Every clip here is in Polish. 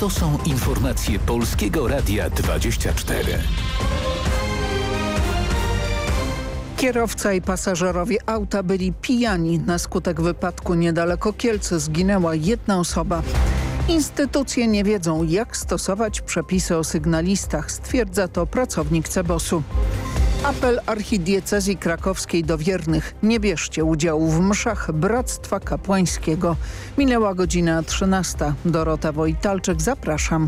To są informacje Polskiego Radia 24. Kierowca i pasażerowie auta byli pijani. Na skutek wypadku niedaleko Kielc zginęła jedna osoba. Instytucje nie wiedzą, jak stosować przepisy o sygnalistach, stwierdza to pracownik CBOS-u. Apel archidiecezji krakowskiej do wiernych: nie bierzcie udziału w mszach Bractwa Kapłańskiego. Minęła godzina 13. Dorota Wojtalczyk, zapraszam.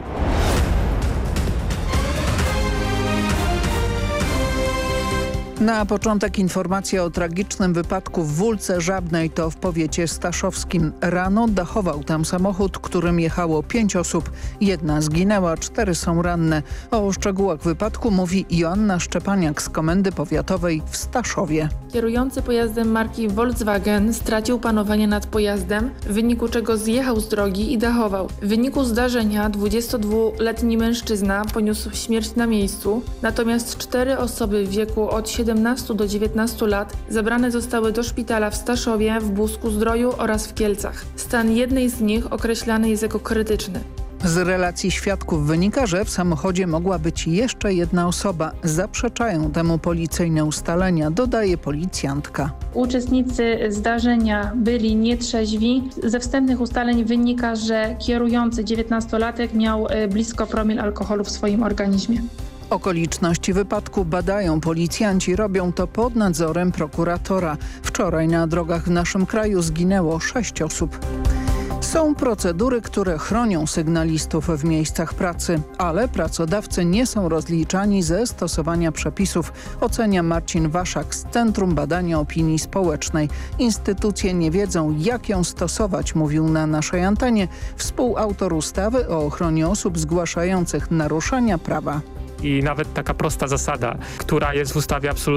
Na początek informacja o tragicznym wypadku w Wólce Żabnej, to w powiecie staszowskim. Rano dachował tam samochód, którym jechało 5 osób. Jedna zginęła, 4 są ranne. O szczegółach wypadku mówi Joanna Szczepaniak z Komendy Powiatowej w Staszowie. Kierujący pojazdem marki Volkswagen stracił panowanie nad pojazdem, w wyniku czego zjechał z drogi i dachował. W wyniku zdarzenia 22-letni mężczyzna poniósł śmierć na miejscu, natomiast 4 osoby w wieku od 17 do 19 lat zabrane zostały do szpitala w Staszowie, w Busku-Zdroju oraz w Kielcach. Stan jednej z nich określany jest jako krytyczny. Z relacji świadków wynika, że w samochodzie mogła być jeszcze jedna osoba. Zaprzeczają temu policyjne ustalenia, dodaje policjantka. Uczestnicy zdarzenia byli nietrzeźwi. Ze wstępnych ustaleń wynika, że kierujący 19-latek miał blisko promil alkoholu w swoim organizmie. Okoliczności wypadku badają policjanci, robią to pod nadzorem prokuratora. Wczoraj na drogach w naszym kraju zginęło 6 osób. Są procedury, które chronią sygnalistów w miejscach pracy, ale pracodawcy nie są rozliczani ze stosowania przepisów, ocenia Marcin Waszak z Centrum Badania Opinii Społecznej. Instytucje nie wiedzą, jak ją stosować, mówił na naszej antenie współautor ustawy o ochronie osób zgłaszających naruszenia prawa. I nawet taka prosta zasada, która jest w ustawie absolutnie